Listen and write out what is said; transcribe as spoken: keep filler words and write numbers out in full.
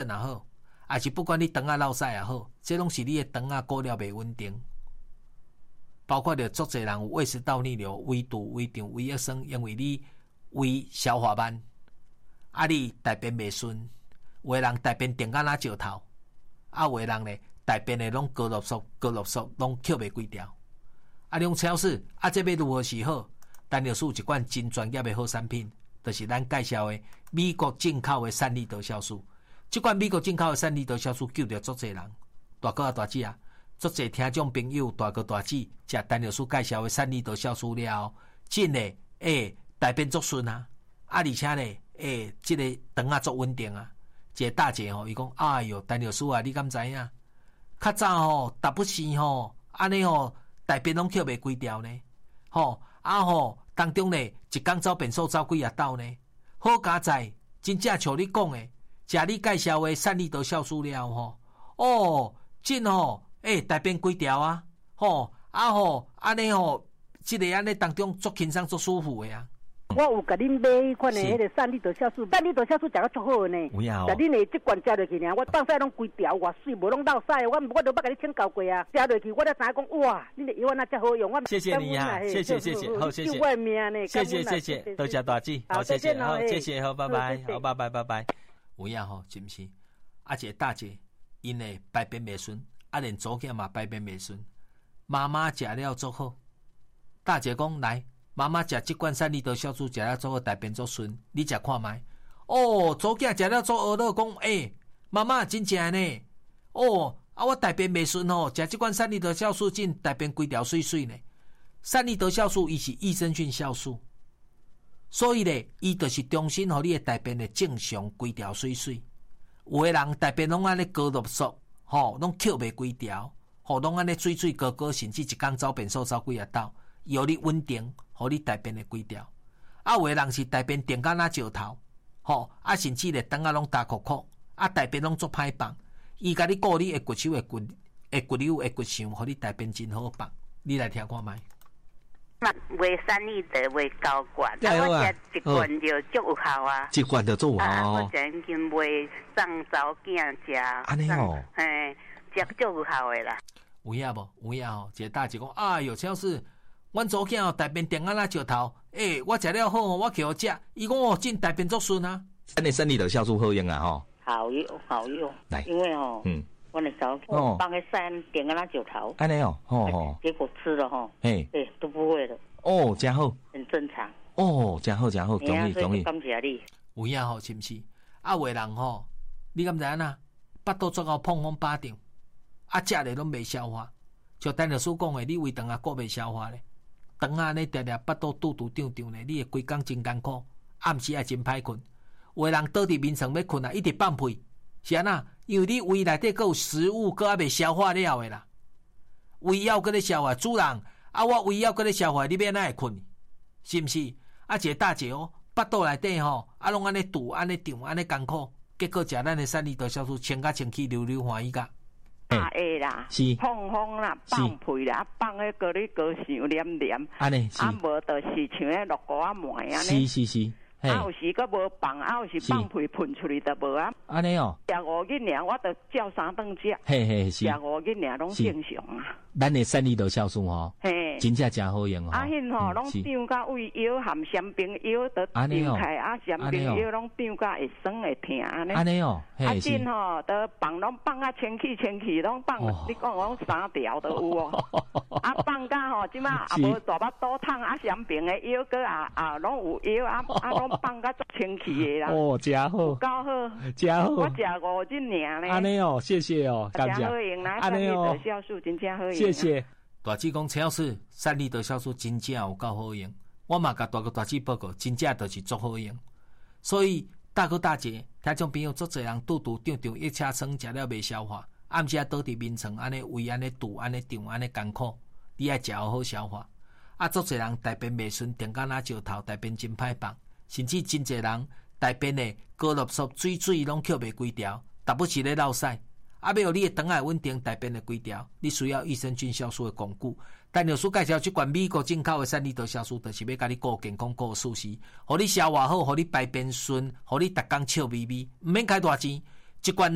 也好，还是不管你肠仔落屎也好，这拢是你的肠仔过了袂稳定。包括着足侪人有胃食道逆流、胃堵、胃胀、胃液酸，因为你胃消化慢，啊你大便袂顺，有的人大便定甲若石头，啊有的人咧大便咧拢高落速、高落速，拢吸袂几条。啊，你用超市啊，这要如何是好？丹尼尔素一罐真专业的好产品，就是咱介绍的美国进口的三利得酵素。这款美国进口的三利得酵素救着足侪人，大哥啊大姐啊，足侪听众朋友大哥大姐食丹尼尔素介绍的三利得酵素了，真的诶大便足顺啊，啊而且咧诶这个肠啊足稳定啊。一个大姐吼，伊讲哎哟，丹尼尔素啊，你敢知影？较早吼，达不时吼，安尼吼。大便拢吸袂几条呢，吼啊吼，当中呢一工走便所走几啊道呢，好佳哉，真正像你讲的，食你介绍的三利得酵素了吼，哦，真吼，诶、欸，大便几条啊，吼啊吼，安尼吼，即、這個安尼當中足輕鬆足舒服的啊。 我有甲恁買迄款的迄个三利得酵素，三利得酵素食得足好呢。 有影哦。 但恁的即罐食落去呢，我放屎拢规条偌水，无拢漏屎，我我都捌甲你请教过啊。食落去我才知影讲，哇，恁的药啊遮好用，我谢谢你啊，谢谢谢谢，好谢谢。 救我命呢， 谢谢谢谢，多谢大姐，好谢谢，好谢谢，好拜拜，好拜拜拜拜。有影吼，是毋是？啊，一个大姐，因的排便袂顺，啊，连祖囝嘛排便袂顺，妈妈食了足好。大姐讲来。妈妈食这罐三利得酵素食了做个大便做顺，你食看卖。哦，祖囝食了做学乐讲，诶、欸，妈妈真正呢。哦，啊我大便袂顺吼，食这罐三利得酵素进大便规条水水呢。三利得酵素伊是益生菌酵素，所以咧，伊就是重新互你的大便的正常规条水水。有的人大便拢安尼高落速，吼，拢吸袂几条，吼，拢安尼水水高高，甚至一工走便所走几啊道。有你稳定，互你大便的规条。啊，有的人是大便定甲若石头，吼，啊，甚至咧肠仔拢大壳壳，啊，大便拢足歹放。伊甲你顾你的骨手、的骨、的骨瘤、的骨相，互你大便真好放。你来听看卖。 那卖三利得卖高罐，啊，我食一罐就足有效啊。 一罐就足有效哦。 我曾经卖送查某囝食。 安尼哦。 嘿，食足有效的啦。 有影无？有影哦。一个大姐讲，哎哟，超市。阮祖囝哦，大便定啊若石头，诶、欸，我食了好，我去互食，伊讲哦，真大便足顺啊。安尼三利得酵素好用啊，吼。 好用，好用。来，因为哦，嗯，我那时候我放个山定啊若石头。 安尼哦，吼吼。 结果吃了吼，诶，对，都不会了。 哦，真好。 很正常。 哦，真好，真好，同意同意。 感谢你。 有影吼，是毋是？啊，有的人吼，你敢知影呐？腹肚足够碰碰巴掌，啊，食咧拢袂消化，像丹老师讲的，你胃肠啊，过袂消化咧。肠啊，呢常常腹肚肚肚胀胀咧，你会规工真艰苦，暗时也真歹困。有的人倒伫眠床要困啊，一直放屁，是安那？因为你胃内底还有食物，还未消化了的啦。胃枵搁咧消化，主人啊，我胃枵搁咧消化，你要哪会困？是毋是？啊，一个大姐哦，腹肚内底吼，啊，拢安尼堵，安尼胀，安尼艰苦，结果食咱的三利得酵素，清甲清气，流流欢喜甲。 大下啦，碰风啦，放屁啦，放迄个你高伤黏黏， 安尼， 啊无就是像迄落果啊糜安是尼， 是是， 啊有时佫无放，啊有时放屁喷出去都无啊， 安尼哦， 食五日尔，我都照三顿食， 嘿嘿是， 食五日尔拢正常啊。 咱的三利得酵素吼， 嘿， 真正真好用吼。 啊，迄吼拢长甲胃药含香槟药都长开，啊香槟药拢长甲会酸会疼安尼。 安尼哦， 啊真吼，都放拢放啊清气清气，拢放，你讲讲三条都有哦。啊放甲吼，即马也无大巴肚痛，啊香槟的药个啊啊拢有药啊啊拢放甲足清气的啦。 哦，真好， 够好， 真好。 我食五日尔咧。 安尼哦，谢谢哦，感谢。 真好用啦，三利得酵素真正好用。 谢谢。大姐讲陈老师，三利得酵素真正有够好用，我嘛甲大哥大姐报告，真正就是足好用。所以大哥大姐，听众朋友足侪人肚肚胀胀，一车酸，食了袂消化，暗时啊倒伫眠床，安尼胃安尼堵，安尼胀，安尼艰苦，你爱食好好消化。啊，足侪人大便袂顺，定甲若石头，大便真歹放，甚至真侪人大便的高垃圾水水拢吸袂几条，达不时咧落屎。啊，要有你的肠仔稳定，大便的规条，你需要益生菌酵素的巩固。但老师介绍这款美国进口的三利得酵素，就是要甲你顾健康、顾舒适，互你消化好，互你排便顺，互你逐工笑眯眯，唔免开大钱，一罐。